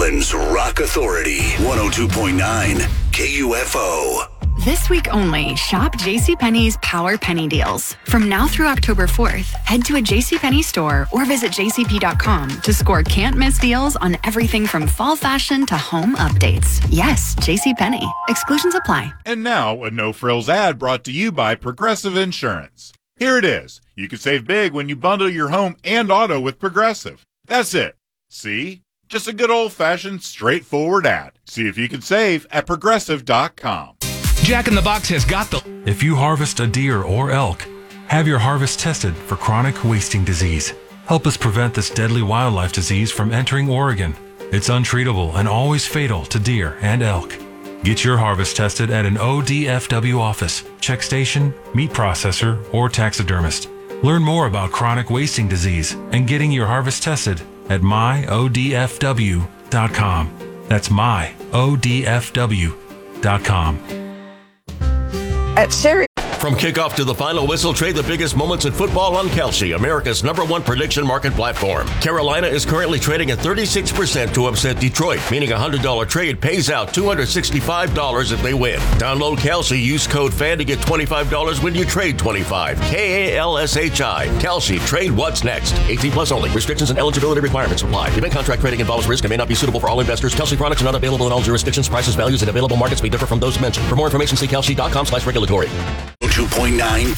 Portland's Rock Authority, 102.9 KUFO. This week only, shop JCPenney's Power Penny Deals. From now through October 4th, head to a JCPenney store or visit jcp.com to score can't-miss deals on everything from fall fashion to home updates. Yes, JCPenney. Exclusions apply. And now, a no-frills ad brought to you by Progressive Insurance. Here it is. You can save big when you bundle your home and auto with Progressive. That's it. See? Just a good old-fashioned, straightforward ad. See if you can save at Progressive.com. Jack in the Box has got the... If you harvest a deer or elk, have your harvest tested for chronic wasting disease. Help us prevent this deadly wildlife disease from entering Oregon. It's untreatable and always fatal to deer and elk. Get your harvest tested at an ODFW office, check station, meat processor, or taxidermist. Learn more about chronic wasting disease and getting your harvest tested at myodfw.com. That's myodfw.com. At Sherry. From kickoff to the final whistle, trade the biggest moments in football on Kalshi, America's #1 prediction market platform. Carolina is currently trading at 36% to upset Detroit, meaning a $100 trade pays out $265 if they win. Download Kalshi, use code FAN to get $25 when you trade $25. KALSHI. Kalshi, trade what's next. 18 plus only. Restrictions and eligibility requirements apply. Event contract trading involves risk and may not be suitable for all investors. Kalshi products are not available in all jurisdictions. Prices, values, and available markets may differ from those mentioned. For more information, see kalshi.com/regulatory. 2.9